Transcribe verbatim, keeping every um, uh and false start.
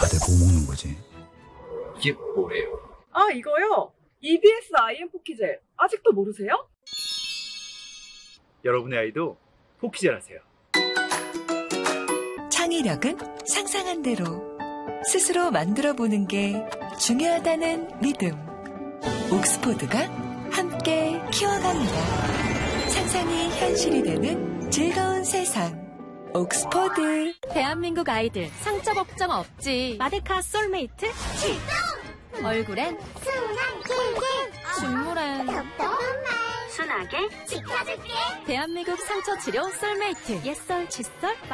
다들 뭐 먹는 거지? 이게 뭐래요? 아, 이거요? 이비에스 아이엠 포키젤. 아직도 모르세요? 여러분의 아이도 포키젤 하세요. 창의력은 상상한 대로 스스로 만들어보는 게 중요하다는 믿음. 옥스포드가 함께 키워갑니다. 상상이 현실이 되는 즐거운 세상. 옥스포드. 대한민국 아이들 상처 걱정 없지. 마데카 솔메이트 출동! 얼굴엔 순한 꿀꿀, 눈물엔 순하게 지켜줄게. 대한민국 상처 치료 솔메이트. 옛설 칫솔